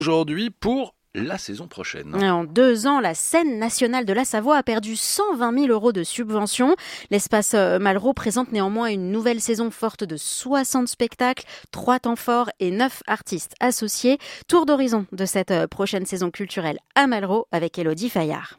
aujourd'hui pour la saison prochaine. En 2 ans, la scène nationale de la Savoie a perdu 120 000 € de subventions. L'espace Malraux présente néanmoins une nouvelle saison forte de 60 spectacles, 3 temps forts et 9 artistes associés. Tour d'horizon de cette prochaine saison culturelle à Malraux avec Élodie Fayard.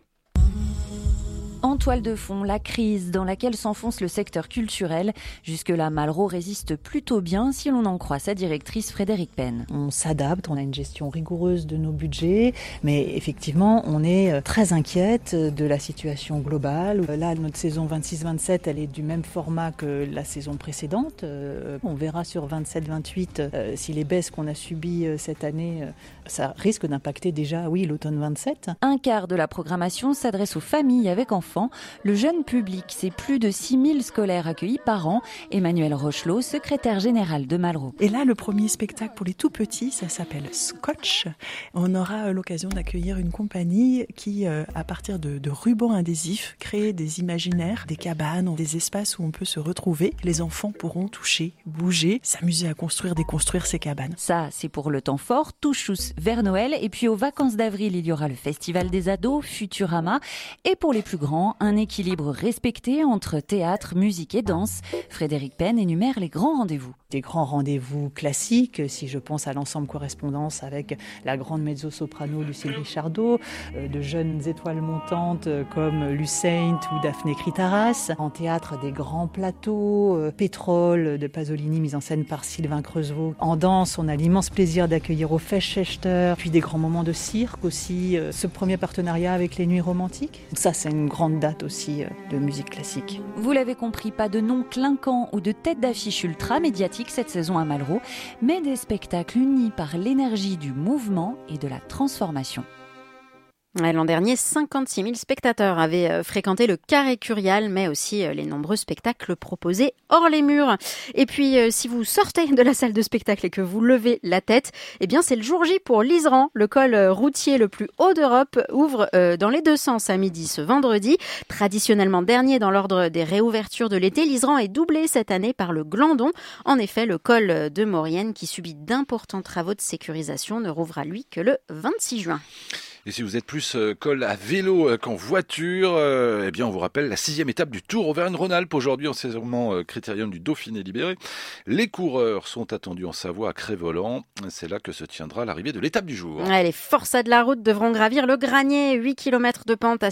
En toile de fond, la crise dans laquelle s'enfonce le secteur culturel. Jusque-là, Malraux résiste plutôt bien si l'on en croit sa directrice Frédéric Penn. On s'adapte, on a une gestion rigoureuse de nos budgets, mais effectivement, on est très inquiète de la situation globale. Là, notre saison 26-27, elle est du même format que la saison précédente. On verra sur 27-28 si les baisses qu'on a subies cette année, ça risque d'impacter déjà, l'automne 27. Un quart de la programmation s'adresse aux familles avec enfants. Le jeune public, c'est plus de 6 000 scolaires accueillis par an. Emmanuel Rochelot, secrétaire général de Malraux. Et là, le premier spectacle pour les tout petits, ça s'appelle Scotch. On aura l'occasion d'accueillir une compagnie qui, à partir de rubans adhésifs, crée des imaginaires, des cabanes, des espaces où on peut se retrouver. Les enfants pourront toucher, bouger, s'amuser à construire, déconstruire ces cabanes. Ça, c'est pour le temps fort, tous vers Noël. Et puis aux vacances d'avril, il y aura le Festival des ados, Futurama. Et pour les plus grands, un équilibre respecté entre théâtre, musique et danse. Frédéric Penn énumère les grands rendez-vous. Des grands rendez-vous classiques, si je pense à l'ensemble correspondance avec la grande mezzo-soprano Lucille Richardot, de jeunes étoiles montantes comme Lucente ou Daphné Critaras. En théâtre, des grands plateaux, Pétrole de Pasolini, mise en scène par Sylvain Creusevaux. En danse, on a l'immense plaisir d'accueillir au Festschächter, puis des grands moments de cirque aussi, ce premier partenariat avec les Nuits Romantiques. Ça, c'est une grande date aussi de musique classique. Vous l'avez compris, pas de nom clinquant ou de tête d'affiche ultra médiatique cette saison à Malraux, mais des spectacles unis par l'énergie du mouvement et de la transformation. L'an dernier, 56 000 spectateurs avaient fréquenté le Carré Curial, mais aussi les nombreux spectacles proposés hors les murs. Et puis, si vous sortez de la salle de spectacle et que vous levez la tête, c'est le jour J pour l'Iseran. Le col routier le plus haut d'Europe ouvre dans les deux sens à midi ce vendredi. Traditionnellement dernier dans l'ordre des réouvertures de l'été, l'Iseran est doublé cette année par le Glandon. En effet, le col de Maurienne, qui subit d'importants travaux de sécurisation, ne rouvrira lui que le 26 juin. Et si vous êtes plus col à vélo qu'en voiture, on vous rappelle la 6e étape du Tour Auvergne-Rhône-Alpes. Aujourd'hui, en enseignement critérium du Dauphiné libéré. Les coureurs sont attendus en Savoie à Crest-Voland. C'est là que se tiendra l'arrivée de l'étape du jour. Les forçats de la route devront gravir le Granier, 8 km de pente à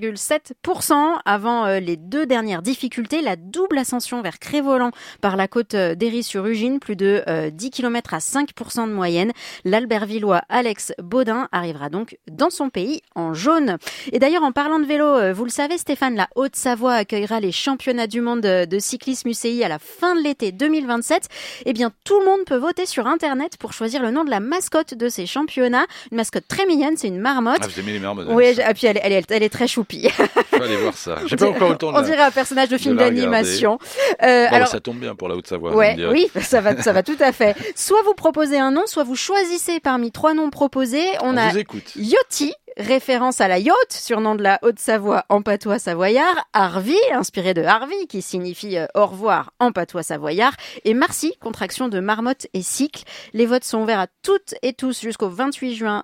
5,7%. Avant les 2 dernières difficultés, la double ascension vers Crest-Voland par la côte d'Héry-sur-Ugine, plus de 10 km à 5% de moyenne. L'Albervillois Alex Baudin arrivera donc dans son pays en jaune. Et d'ailleurs, en parlant de vélo, vous le savez Stéphane, la Haute-Savoie accueillera les championnats du monde de cyclisme UCI à la fin de l'été 2027. Tout le monde peut voter sur Internet pour choisir le nom de la mascotte de ces championnats. Une mascotte très mignonne, c'est une marmotte. Ah, vous aimez les marmottes? Oui, et puis elle est très choupie. Je vais aller voir ça. J'ai pas encore le temps. On dirait un personnage de film d'animation. Alors, ça tombe bien pour la Haute-Savoie. Oui, ça va tout à fait. Soit vous proposez un nom, soit vous choisissez parmi 3 noms proposés. On a vous écoute. Yoti, référence à la yacht, surnom de la Haute-Savoie en patois savoyard, Harvey, inspiré de Harvey, qui signifie au revoir en patois savoyard, et Marcy, contraction de marmotte et cycle. Les votes sont ouverts à toutes et tous jusqu'au 28 juin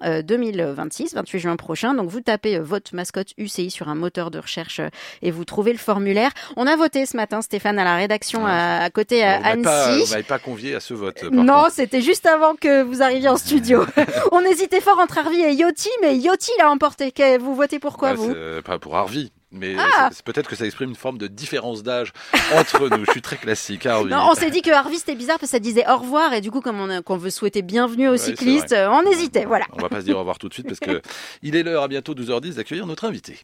2026, 28 juin prochain. Donc vous tapez vote mascotte UCI sur un moteur de recherche et vous trouvez le formulaire. On a voté ce matin, Stéphane, à la rédaction à côté à Annecy. Vous m'avez pas convié à ce vote. Non, c'était juste avant que vous arriviez en studio. On hésitait fort entre Harvey et Yoti, mais Yoti l'a emporté. Vous votez pour quoi, vous? Pas pour Harvey. Mais c'est peut-être que ça exprime une forme de différence d'âge entre nous. Je suis très classique, Harvey. Non, on s'est dit que Harvey c'était bizarre parce que ça disait au revoir et du coup comme qu'on veut souhaiter bienvenue aux cyclistes, on hésitait, voilà. On va pas se dire au revoir tout de suite parce que il est l'heure à bientôt 12h10 d'accueillir notre invité.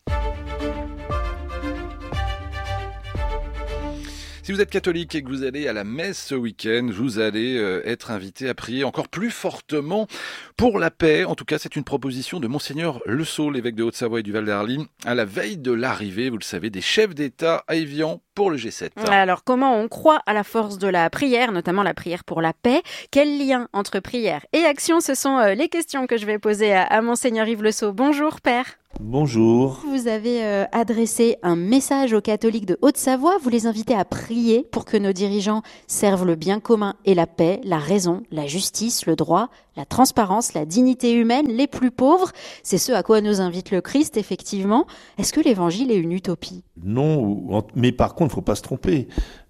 Si vous êtes catholique et que vous allez à la messe ce week-end, vous allez être invité à prier encore plus fortement pour la paix. En tout cas, c'est une proposition de Monseigneur Le Sceau, l'évêque de Haute-Savoie et du Val-d'Arly, à la veille de l'arrivée, vous le savez, des chefs d'État à Évian pour le G7. Alors, comment on croit à la force de la prière, notamment la prière pour la paix? Quel lien entre prière et action? Ce sont les questions que je vais poser à Monseigneur Yves Le Sceau. Bonjour, Père. Bonjour. Vous avez adressé un message aux catholiques de Haute-Savoie. Vous les invitez à prier pour que nos dirigeants servent le bien commun et la paix, la raison, la justice, le droit, la transparence, la dignité humaine, les plus pauvres. C'est ce à quoi nous invite le Christ, effectivement. Est-ce que l'évangile est une utopie ? Non, mais par contre, il ne faut pas se tromper.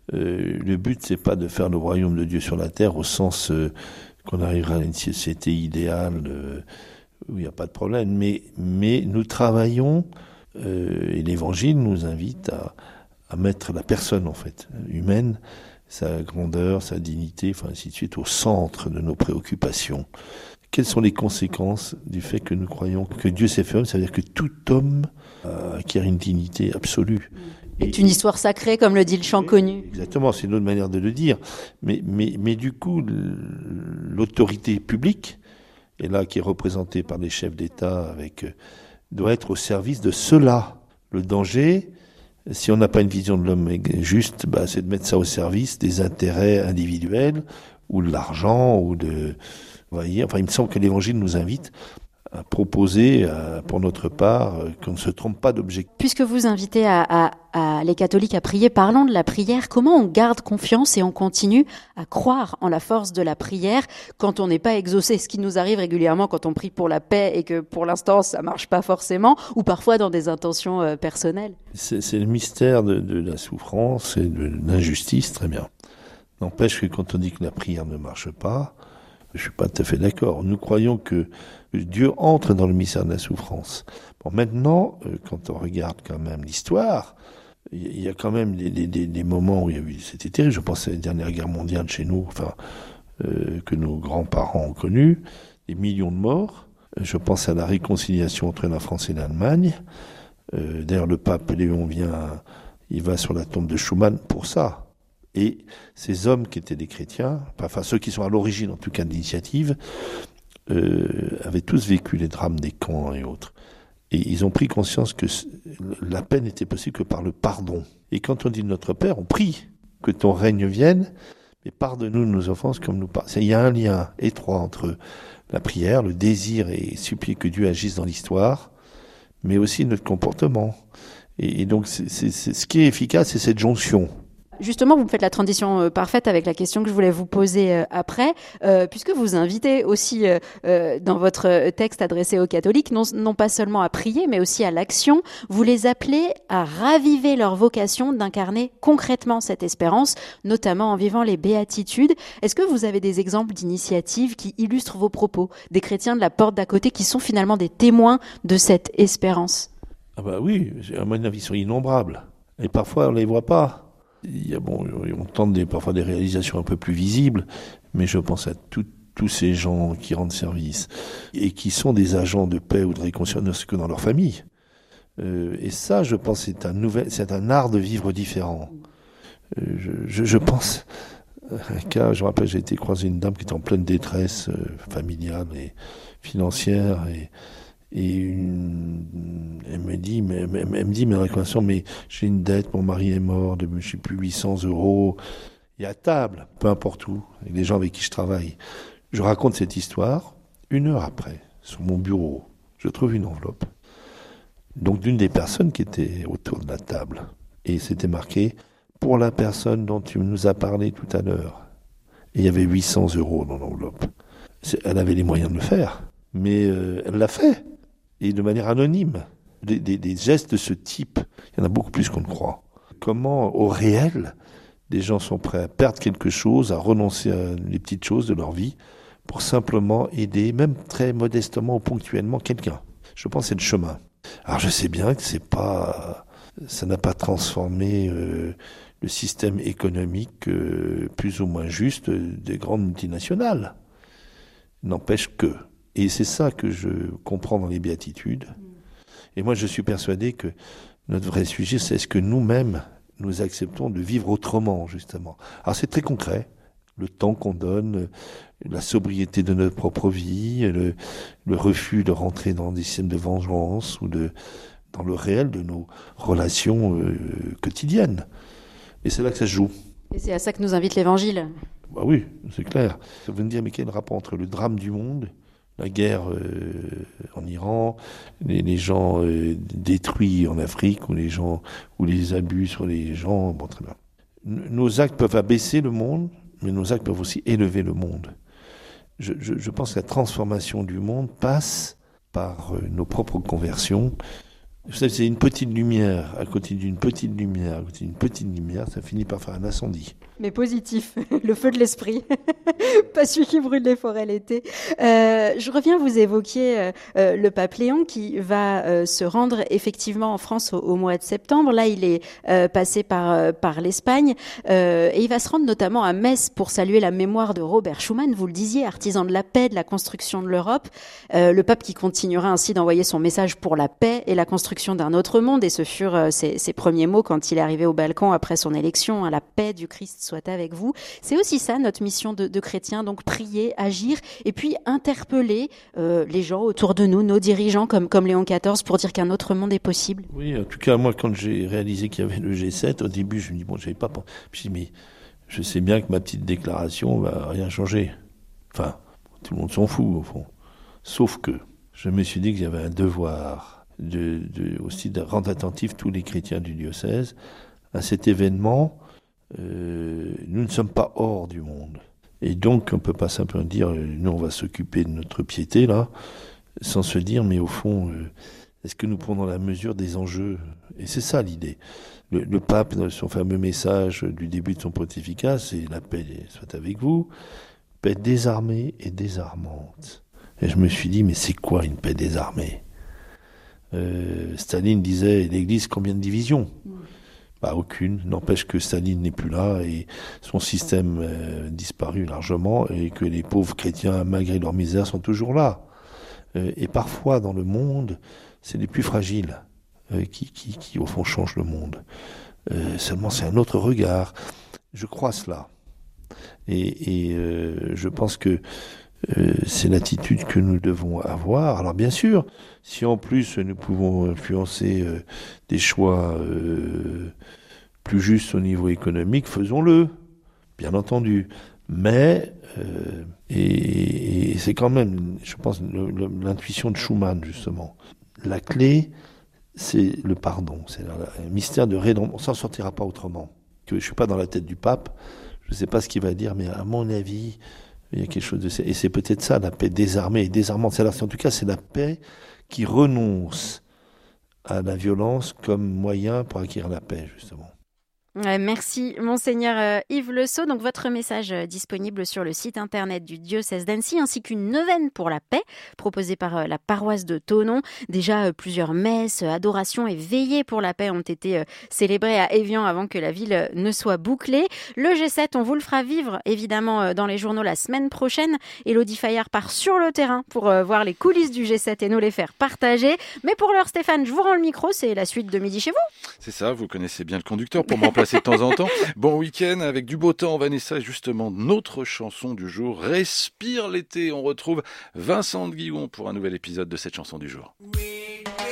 Le but, c'est pas de faire le royaume de Dieu sur la terre au sens qu'on arrivera à une société idéale où il n'y a pas de problème. Mais nous travaillons, et l'Évangile nous invite à mettre la personne, en fait, humaine, sa grandeur, sa dignité, enfin ainsi de suite, au centre de nos préoccupations. Quelles sont les conséquences du fait que nous croyons que Dieu s'est fait homme ? Ça veut dire que tout homme acquiert une dignité absolue. C'est une histoire sacrée, comme le dit le chant connu. Exactement, c'est une autre manière de le dire. Mais du coup, l'autorité publique, et là qui est représentée par les chefs d'État, doit être au service de cela. Le danger, si on n'a pas une vision de l'homme juste, c'est de mettre ça au service des intérêts individuels ou de l'argent ou de... Vous voyez, enfin, il me semble que l'Évangile nous invite à proposer, pour notre part, qu'on ne se trompe pas d'objectif. Puisque vous invitez les catholiques à prier, parlons de la prière. Comment on garde confiance et on continue à croire en la force de la prière quand on n'est pas exaucé ? Ce qui nous arrive régulièrement quand on prie pour la paix et que pour l'instant ça marche pas forcément, ou parfois dans des intentions personnelles. C'est le mystère de la souffrance et de l'injustice, très bien. N'empêche que quand on dit que la prière ne marche pas, je suis pas tout à fait d'accord. Nous croyons que Dieu entre dans le mystère de la souffrance. Bon, maintenant, quand on regarde quand même l'histoire, il y a quand même des moments où il y a eu, c'était terrible. Je pense à la dernière guerre mondiale chez nous, que nos grands-parents ont connu, des millions de morts. Je pense à la réconciliation entre la France et l'Allemagne. D'ailleurs, le pape Léon il va sur la tombe de Schuman pour ça. Et ces hommes qui étaient des chrétiens, enfin ceux qui sont à l'origine en tout cas de l'initiative, avaient tous vécu les drames des camps et autres. Et ils ont pris conscience que la paix n'était possible que par le pardon. Et quand on dit Notre Père, on prie que ton règne vienne, mais pardonne-nous nos offenses comme nous pardonnons. Il y a un lien étroit entre la prière, le désir et supplier que Dieu agisse dans l'histoire, mais aussi notre comportement. Et donc ce qui est efficace, c'est cette jonction. Justement, vous me faites la transition parfaite avec la question que je voulais vous poser après, puisque vous invitez aussi dans votre texte adressé aux catholiques, non pas seulement à prier, mais aussi à l'action. Vous les appelez à raviver leur vocation d'incarner concrètement cette espérance, notamment en vivant les béatitudes. Est-ce que vous avez des exemples d'initiatives qui illustrent vos propos, des chrétiens de la porte d'à côté qui sont finalement des témoins de cette espérance ? Ah bah oui, à mon avis, ils sont innombrables. Et parfois, on ne les voit pas. On tente parfois des réalisations un peu plus visibles, mais je pense à tous ces gens qui rendent service et qui sont des agents de paix ou de réconciliation que dans leur famille. Et ça, je pense, c'est un art de vivre différent. Je pense à un cas, je me rappelle, j'ai été croiser une dame qui était en pleine détresse familiale et financière et elle me dit, mais j'ai une dette, mon mari est mort de, je sais plus, 800 €. Et à table, peu importe où, avec les gens avec qui je travaille, je raconte cette histoire. 1 heure après, sur mon bureau, je trouve une enveloppe. Donc d'une des personnes qui étaient autour de la table. Et c'était marqué, pour la personne dont tu nous as parlé tout à l'heure. Et il y avait 800 € dans l'enveloppe. Elle avait les moyens de le faire. Mais elle l'a fait. Et de manière anonyme. Des gestes de ce type, il y en a beaucoup plus qu'on ne croit. Comment, au réel, des gens sont prêts à perdre quelque chose, à renoncer à les petites choses de leur vie, pour simplement aider, même très modestement ou ponctuellement, quelqu'un. Je pense que c'est le chemin. Alors je sais bien que ça n'a pas transformé le système économique plus ou moins juste des grandes multinationales. N'empêche que... Et c'est ça que je comprends dans les béatitudes. Et moi, je suis persuadé que notre vrai sujet, c'est est-ce que nous-mêmes, nous acceptons de vivre autrement, justement. Alors, c'est très concret. Le temps qu'on donne, la sobriété de notre propre vie, le refus de rentrer dans des systèmes de vengeance ou dans le réel de nos relations quotidiennes. Et c'est là que ça se joue. Et c'est à ça que nous invite l'Évangile. Bah oui, c'est clair. Vous me dire, mais quel rapport entre le drame du monde, la guerre en Iran, les gens détruits en Afrique, ou les abus sur les gens. Bon, très bien. Nos actes peuvent abaisser le monde, mais nos actes peuvent aussi élever le monde. Je pense que la transformation du monde passe par nos propres conversions. Vous savez, c'est une petite lumière à côté d'une petite lumière, à côté d'une petite lumière, ça finit par faire un incendie. Mais positif, le feu de l'esprit, pas celui qui brûle les forêts l'été. Je reviens, vous évoquiez le pape Léon qui va se rendre effectivement en France au mois de septembre. Là, il est passé par l'Espagne et il va se rendre notamment à Metz pour saluer la mémoire de Robert Schuman, vous le disiez, artisan de la paix, de la construction de l'Europe. Le pape qui continuera ainsi d'envoyer son message pour la paix et la construction d'un autre monde, et ce furent ses premiers mots quand il est arrivé au balcon après son élection, hein, la paix du Christ soit avec vous. C'est aussi ça notre mission de chrétiens, donc prier, agir et puis interpeller les gens autour de nous, nos dirigeants comme Léon XIV, pour dire qu'un autre monde est possible. Oui, en tout cas moi quand j'ai réalisé qu'il y avait le G7, au début je me dis bon, j'avais pas pensé, puis mais je sais bien que ma petite déclaration va rien changer. Enfin, tout le monde s'en fout au fond. Sauf que je me suis dit qu'il y avait un devoir aussi de rendre attentifs tous les chrétiens du diocèse à cet événement. Nous ne sommes pas hors du monde. Et donc, on ne peut pas simplement dire, nous, on va s'occuper de notre piété, là, sans se dire, mais au fond, est-ce que nous prenons la mesure des enjeux ? Et c'est ça l'idée. Le pape, dans son fameux message du début de son pontificat, c'est « La paix soit avec vous », paix désarmée et désarmante. Et je me suis dit, mais c'est quoi une paix désarmée ? Staline disait, l'Église, combien de divisions ? Bah, aucune. N'empêche que Staline n'est plus là et son système disparu largement et que les pauvres chrétiens, malgré leur misère, sont toujours là. Et parfois, dans le monde, c'est les plus fragiles qui, au fond, changent le monde. Seulement, c'est un autre regard. Je crois cela. Et je pense que c'est l'attitude que nous devons avoir. Alors bien sûr, si en plus nous pouvons influencer des choix plus justes au niveau économique, faisons-le, bien entendu. Mais, et c'est quand même, je pense, l'intuition de Schuman, justement. La clé, c'est le pardon, c'est le mystère de rédemption. On s'en sortira pas autrement. Je ne suis pas dans la tête du pape, je ne sais pas ce qu'il va dire, mais à mon avis, il y a quelque chose de ça. Et c'est peut-être ça, la paix désarmée et désarmante. En tout cas, c'est la paix qui renonce à la violence comme moyen pour acquérir la paix, justement. Merci Monseigneur Yves Le Saux. Donc votre message disponible sur le site internet du diocèse d'Annecy, ainsi qu'une neuvaine pour la paix proposée par la paroisse de Thonon. Déjà plusieurs messes, adorations et veillées pour la paix ont été célébrées à Évian avant que la ville ne soit bouclée. Le G7, on vous le fera vivre évidemment dans les journaux la semaine prochaine. Élodie Fayard part sur le terrain pour voir les coulisses du G7 et nous les faire partager. Mais pour l'heure, Stéphane, je vous rends le micro, c'est la suite de Midi chez vous. C'est ça, vous connaissez bien le conducteur pour me remplacer de temps en temps. Bon week-end avec du beau temps, Vanessa. Justement, notre chanson du jour, Respire l'été. On retrouve Vincent de Guillon pour un nouvel épisode de cette chanson du jour. Oui.